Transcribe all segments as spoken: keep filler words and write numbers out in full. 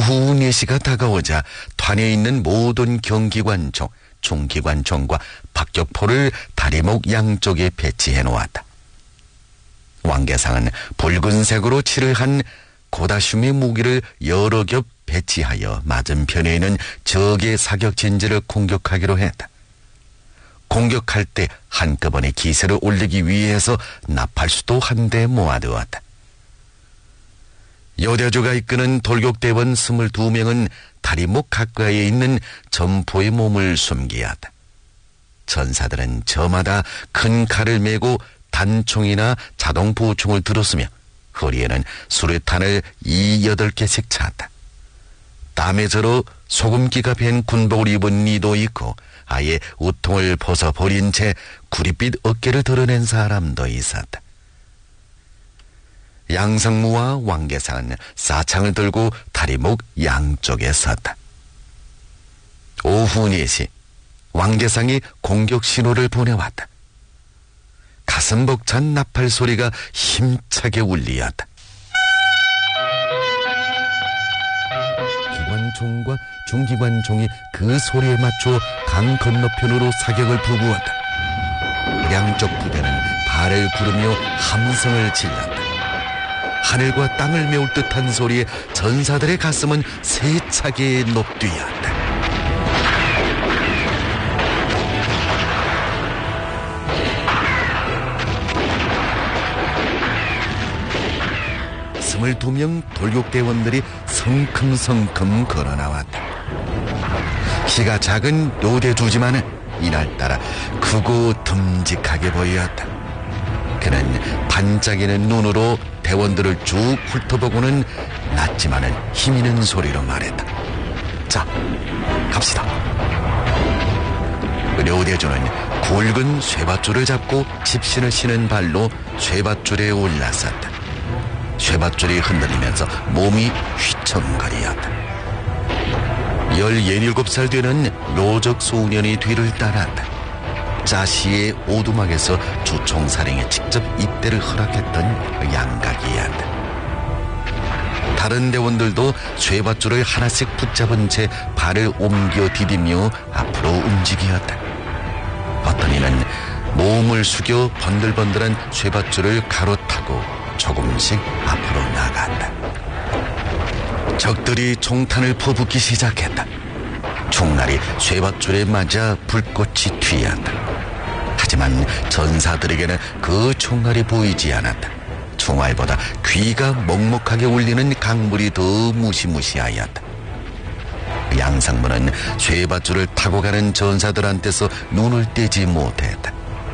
오후 네 시가 다가오자 탄에 있는 모든 경기관총, 중기관총과 박격포를 다리목 양쪽에 배치해 놓았다. 왕개상은 붉은색으로 칠을 한 고다슘의 무기를 여러 겹 배치하여 맞은편에 있는 적의 사격 진지를 공격하기로 했다. 공격할 때 한꺼번에 기세를 올리기 위해서 나팔수도 한 대 모아두었다. 여대주가 이끄는 돌격대원 스물두 명은 다리목 가까이에 있는 점포의 몸을 숨기었다. 전사들은 저마다 큰 칼을 메고 단총이나 자동부총을 들었으며 허리에는 수류탄을 이여덟 개씩 찼다. 땀에 절어 소금기가 밴 군복을 입은 이도 있고 아예 우통을 벗어버린 채 구릿빛 어깨를 드러낸 사람도 있었다. 양성무와 왕개상은 사창을 들고 다리목 양쪽에 섰다. 오후 네 시 왕개상이 공격 신호를 보내왔다. 가슴 벅찬 나팔 소리가 힘차게 울리었다. 기관총과 중기관총이 그 소리에 맞춰 강 건너편으로 사격을 부구었다. 양쪽 부대는 발을 구르며 함성을 질렀다. 하늘과 땅을 메울 듯한 소리에 전사들의 가슴은 세차게 높뛰었다. 스물두 명 돌격대원들이 성큼성큼 걸어나왔다. 키가 작은 요대주지만은 이날따라 크고 듬직하게 보였다. 그는 반짝이는 눈으로 대원들을 쭉 훑어보고는 낮지만은 힘있는 소리로 말했다. 자, 갑시다. 료대주는 굵은 쇠밧줄을 잡고 집신을 신은 발로 쇠밧줄에 올라섰다. 쇠밧줄이 흔들리면서 몸이 휘청거리었다. 열일곱 살 되는 로적 소년이 뒤를 따랐다. 자시의 오두막에서 주총사령에 직접 입대를 허락했던 양각이었다. 다른 대원들도 쇠밧줄을 하나씩 붙잡은 채 발을 옮겨 디디며 앞으로 움직이었다. 어떤 이는 몸을 숙여 번들번들한 쇠밧줄을 가로타고 조금씩 앞으로 나갔다. 적들이 총탄을 퍼붓기 시작했다. 총날이 쇠밧줄에 맞아 불꽃이 튀었다. 하지만 전사들에게는 그 총알이 보이지 않았다. 총알보다 귀가 먹먹하게 울리는 강물이 더 무시무시하였다. 양상무는 쇠밧줄을 타고 가는 전사들한테서 눈을 떼지 못했다.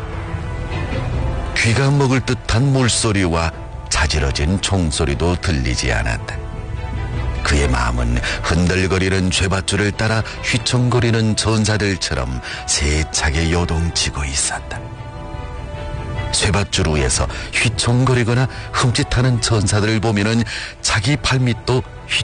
귀가 먹을 듯한 물소리와 자지러진 총소리도 들리지 않았다. 그의 마음은 흔들거리는 쇠밧줄을 따라 휘청거리는 전사들처럼 세차게 요동치고 있었다. 쇠밧줄 위에서 휘청거리거나 흠칫하는 전사들을 보면은 자기 발밑도